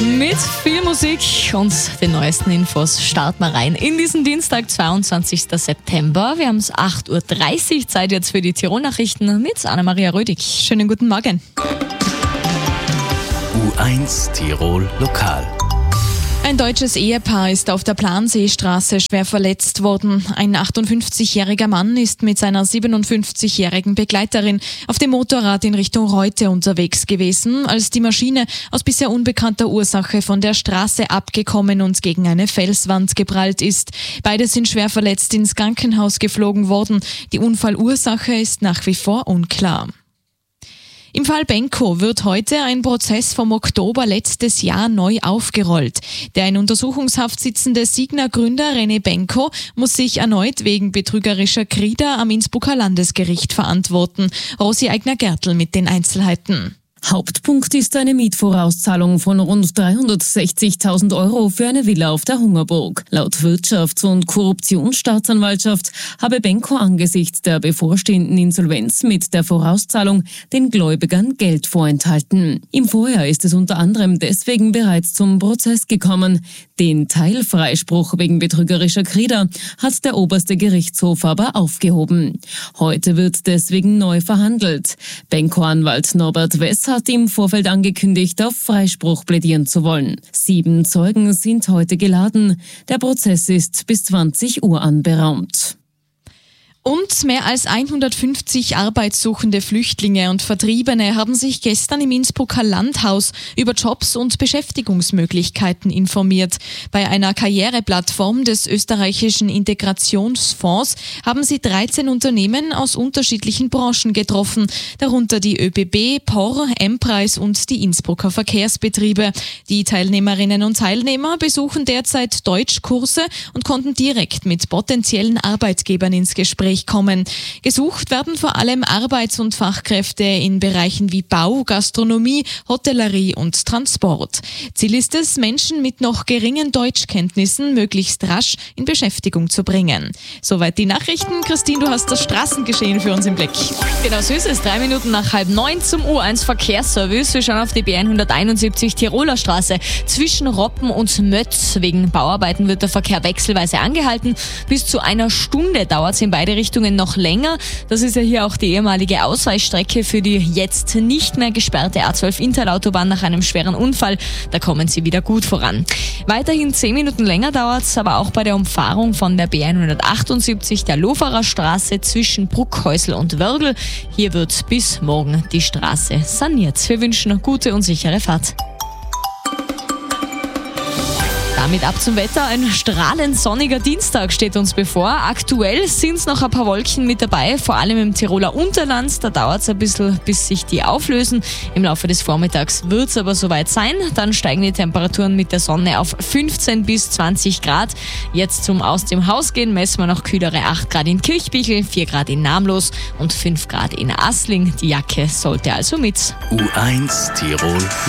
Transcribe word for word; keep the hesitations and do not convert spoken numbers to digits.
Mit viel Musik und den neuesten Infos starten wir rein in diesen Dienstag, zweiundzwanzigsten September. Wir haben es acht Uhr dreißig, Zeit jetzt für die Tirol-Nachrichten mit Anna-Maria Rödig. Schönen guten Morgen. U eins Tirol Lokal. Ein deutsches Ehepaar ist auf der Planseestraße schwer verletzt worden. Ein achtundfünfzigjähriger Mann ist mit seiner siebenundfünfzigjährigen Begleiterin auf dem Motorrad in Richtung Reute unterwegs gewesen, als die Maschine aus bisher unbekannter Ursache von der Straße abgekommen und gegen eine Felswand geprallt ist. Beide sind schwer verletzt ins Krankenhaus geflogen worden. Die Unfallursache ist nach wie vor unklar. Im Fall Benko wird heute ein Prozess vom Oktober letztes Jahr neu aufgerollt. Der in Untersuchungshaft sitzende Signa-Gründer René Benko muss sich erneut wegen betrügerischer Krieder am Innsbrucker Landesgericht verantworten. Rosi Eigner-Gertl mit den Einzelheiten. Hauptpunkt ist eine Mietvorauszahlung von rund dreihundertsechzigtausend Euro für eine Villa auf der Hungerburg. Laut Wirtschafts- und Korruptionsstaatsanwaltschaft habe Benko angesichts der bevorstehenden Insolvenz mit der Vorauszahlung den Gläubigern Geld vorenthalten. Im Vorjahr ist es unter anderem deswegen bereits zum Prozess gekommen. Den Teilfreispruch wegen betrügerischer Krieder hat der oberste Gerichtshof aber aufgehoben. Heute wird deswegen neu verhandelt. Benko-Anwalt Norbert Wess hat im Vorfeld angekündigt, auf Freispruch plädieren zu wollen. Sieben Zeugen sind heute geladen. Der Prozess ist bis zwanzig Uhr anberaumt. Und mehr als hundertfünfzig arbeitssuchende Flüchtlinge und Vertriebene haben sich gestern im Innsbrucker Landhaus über Jobs und Beschäftigungsmöglichkeiten informiert. Bei einer Karriereplattform des österreichischen Integrationsfonds haben sie dreizehn Unternehmen aus unterschiedlichen Branchen getroffen, darunter die ÖBB, P O R, M-Preis und die Innsbrucker Verkehrsbetriebe. Die Teilnehmerinnen und Teilnehmer besuchen derzeit Deutschkurse und konnten direkt mit potenziellen Arbeitgebern ins Gespräch kommen. Gesucht werden vor allem Arbeits- und Fachkräfte in Bereichen wie Bau, Gastronomie, Hotellerie und Transport. Ziel ist es, Menschen mit noch geringen Deutschkenntnissen möglichst rasch in Beschäftigung zu bringen. Soweit die Nachrichten. Christine, du hast das Straßengeschehen für uns im Blick. Genau so ist es. Drei Minuten nach halb neun zum U eins Verkehrsservice. Wir schauen auf die B hunderteinundsiebzig Tiroler Straße zwischen Roppen und Mötz. Wegen Bauarbeiten wird der Verkehr wechselweise angehalten. Bis zu einer Stunde dauert es in beide Richtungen noch länger. Das ist ja hier auch die ehemalige Ausweichstrecke für die jetzt nicht mehr gesperrte A zwölf Interlautobahn nach einem schweren Unfall. Da kommen sie wieder gut voran. Weiterhin zehn Minuten länger dauert es aber auch bei der Umfahrung von der B hundertachtundsiebzig der Loferer Straße zwischen Bruckhäusl und Wörgl. Hier wird bis morgen die Straße saniert. Wir wünschen eine gute und sichere Fahrt. Damit ab zum Wetter. Ein strahlend sonniger Dienstag steht uns bevor. Aktuell sind es noch ein paar Wolken mit dabei, vor allem im Tiroler Unterland. Da dauert es ein bisschen, bis sich die auflösen. Im Laufe des Vormittags wird es aber soweit sein. Dann steigen die Temperaturen mit der Sonne auf fünfzehn bis zwanzig Grad. Jetzt zum Aus dem Haus gehen messen wir noch kühlere acht Grad in Kirchbichel, vier Grad in Namlos und fünf Grad in Asling. Die Jacke sollte also mit. U eins Tirol